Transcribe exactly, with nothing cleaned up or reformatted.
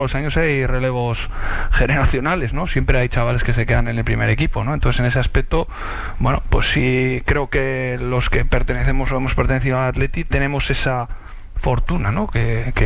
los años hay relevos generacionales, ¿no? Siempre hay chavales que se quedan en el primer equipo, ¿no? Entonces, en ese aspecto, bueno, pues sí creo que los que pertenecemos o hemos pertenecido al Athletic tenemos esa fortuna, ¿no? Que, que